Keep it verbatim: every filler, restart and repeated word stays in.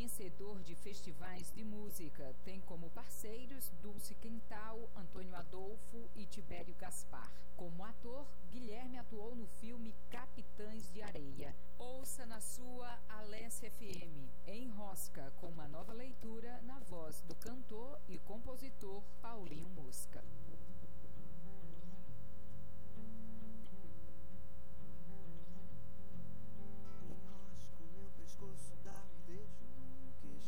vencedor de festivais de música. Tem como parceiros Dulce Quental, Antônio Adolfo e Tibério Gaspar. Como ator, Guilherme atuou no filme Capitães de Areia. Ouça na sua Alesse F M, Enrosca, com uma nova leitura na voz do cantor e compositor Paulinho Mosca.